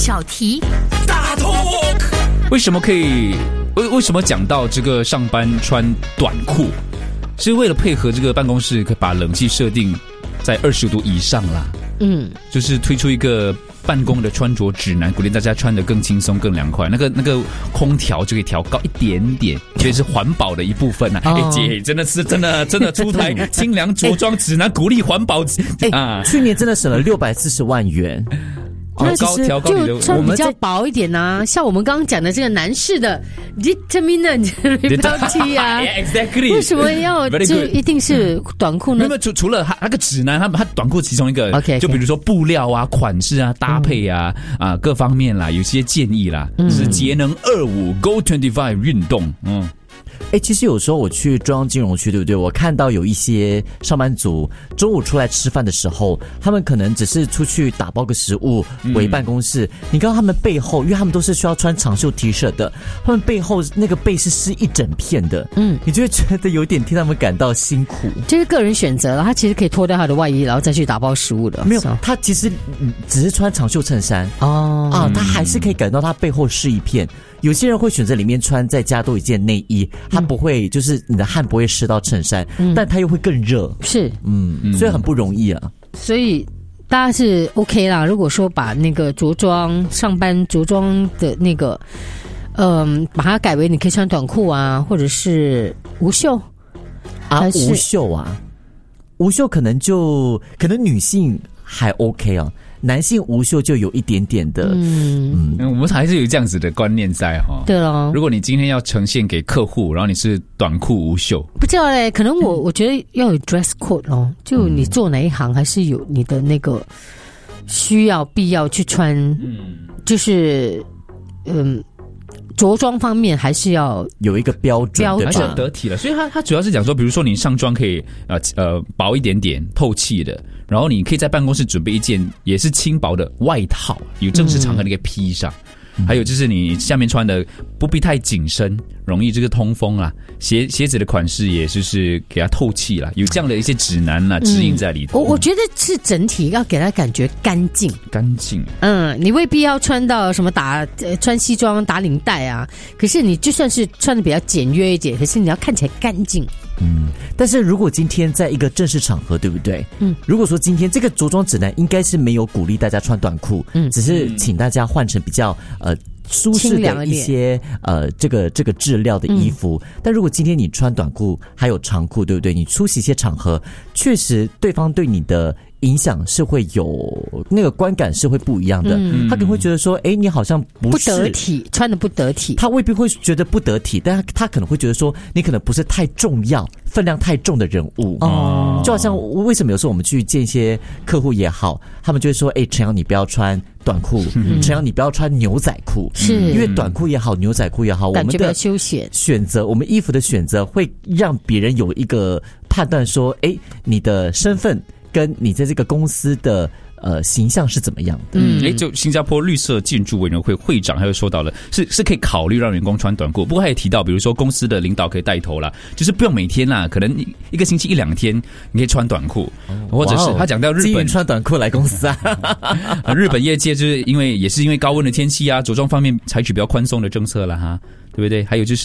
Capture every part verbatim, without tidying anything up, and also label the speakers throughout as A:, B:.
A: 小题
B: 大 talk。为什么可以？为为什么讲到这个上班穿短裤，是为了配合这个办公室，可以把冷气设定在二十度以上啦。嗯，就是推出一个办公的穿着指南，鼓励大家穿得更轻松、更凉快。那个那个空调就可以调高一点点，觉得是环保的一部分呐、啊。哎、哦，姐，真的是真的真的出台清凉着装指南，鼓励环保。
C: 哎、啊，去年真的省了六百四十万元。
A: 那其实就穿比较薄一点啊，像我们刚刚讲的这个男士的 determinant repel T 啊
B: ，exactly，
A: 为什么要就一定是短裤呢？
B: 没有，除除了它那个指南，它它短裤其中一个
A: ，OK，
B: 就比如说布料啊、款式啊、搭配啊、嗯、啊各方面啦，有些建议啦，嗯、是节能二五 Go 二十五 运动，嗯。
C: 哎，其实有时候我去中央金融区，对不对？我看到有一些上班族中午出来吃饭的时候，他们可能只是出去打包个食物回办公室。嗯、你看到他们背后，因为他们都是需要穿长袖 T 恤的，他们背后那个背是湿一整片的。嗯，你就会觉得有点替他们感到辛苦。
A: 这是个人选择了，他其实可以脱掉他的外衣，然后再去打包食物的。
C: 没有，他其实只是穿长袖衬衫哦啊，他还是可以感到他背后湿一片。有些人会选择里面穿，在家多一件内衣，它不会就是你的汗不会湿到衬衫，嗯、但它又会更热，
A: 是
C: 嗯，所以很不容易啊。
A: 所以大家是 OK 啦。如果说把那个着装上班着装的那个，嗯，把它改为你可以穿短裤啊，或者是无袖
C: 啊，无袖啊，无袖可能就可能女性还 OK 啊。男性无袖就有一点点的，
B: 嗯嗯，我们还是有这样子的观念在哈。
A: 对了，
B: 如果你今天要呈现给客户，然后你是短裤无袖，
A: 不知道嘞，可能我、嗯、我觉得要有 dress code 哦，就你做哪一行还是有你的那个需要必要去穿，嗯，就是嗯。着装方面还是要
C: 有一个标准，
A: 标准
B: 还是得体了。所以它它主要是讲说，比如说你上装可以呃呃薄一点点、透气的，然后你可以在办公室准备一件也是轻薄的外套，有正式场合你可以披上。嗯、还有就是你下面穿的不必太紧身，容易这个通风啦。鞋鞋子的款式也就是给它透气啦，有这样的一些指南啦、指引在里头。
A: 我我觉得是整体要给它感觉干净，
B: 干净。
A: 嗯，你未必要穿到什么打呃穿西装打领带啊，可是你就算是穿的比较简约一点，可是你要看起来干净。
C: 嗯，但是如果今天在一个正式场合，对不对？嗯，如果说今天这个着装指南应该是没有鼓励大家穿短裤，嗯，只是请大家换成比较呃舒适的一些呃这个这个质料的衣服。嗯、但如果今天你穿短裤还有长裤，对不对？你出席一些场合，确实对方对你的影响是会有那个观感是会不一样的。嗯、他可能会觉得说，哎，你好像不是
A: 不得体，穿的不得体。
C: 他未必会觉得不得体，但他他可能会觉得说，你可能不是太重要、分量太重的人物。哦，就好像为什么有时候我们去见一些客户也好，他们就会说，哎，陈阳你不要穿短裤，嗯、陈阳你不要穿牛仔裤，
A: 是
C: 因为短裤也好，牛仔裤也好，我们的
A: 休闲
C: 选择，我们衣服的选择会让别人有一个判断说，哎，你的身份。跟你在这个公司的呃形象是怎么样的？
B: 嗯，哎，就新加坡绿色建筑委员会会长还有说到了，是是可以考虑让员工穿短裤，不过他也提到，比如说公司的领导可以带头啦，就是不用每天啦，可能一个星期一两天你可以穿短裤，哦、或者是他讲到日本
C: 穿短裤来公司啊，
B: 日本业界就是因为也是因为高温的天气啊，着装方面采取比较宽松的政策了哈。对不对？还有就是，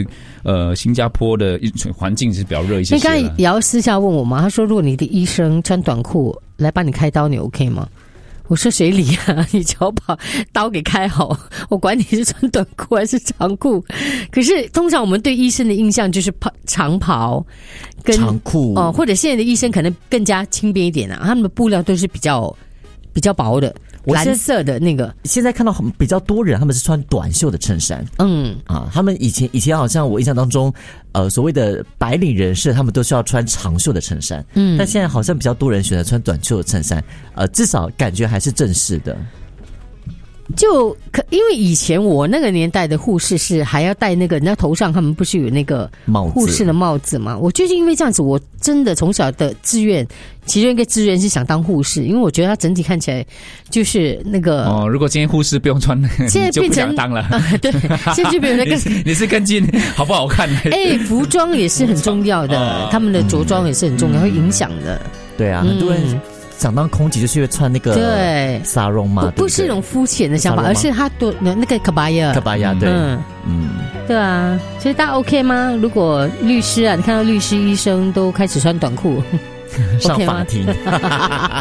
B: 呃，新加坡的环境是比较热一些些。你
A: 刚才也要私下问我嘛？他说，如果你的医生穿短裤来帮你开刀，你 OK 吗？我说谁理啊？你只要把刀给开好，我管你是穿短裤还是长裤。可是通常我们对医生的印象就是长袍跟
C: 长裤
A: 哦、呃，或者现在的医生可能更加轻便一点啊，他们的布料都是比较比较薄的。蓝色的那个，
C: 现在看到比较多人，他们是穿短袖的衬衫。嗯啊，他们以前以前好像我印象当中，呃，所谓的白领人士，他们都是要穿长袖的衬衫。嗯，但现在好像比较多人选择穿短袖的衬衫，呃，至少感觉还是正式的。
A: 就可因为以前我那个年代的护士是还要戴那个人家头上他们不是有那个护士的帽子嘛？我就是因为这样子，我真的从小的志愿，其中一个志愿是想当护士，因为我觉得它整体看起来就是那个
B: 哦。如果今天护士不用穿，现在就不想当了。
A: 呃、对，现在就变成那个
B: 你, 你是根据好不好看？
A: 哎，服装也是很重要的，他们的着装也是很重要，会影响的。
C: 对啊，很多人。 想当空姐就是因为穿那个
A: 对
C: 纱绒嘛，
A: 不不是一种肤浅的想法，而是他多那个卡巴亚，
C: 卡巴亚对，嗯
A: 嗯，对啊，所以大家 OK 吗？如果律师啊，你看到律师、医生都开始穿短裤
C: 上法庭。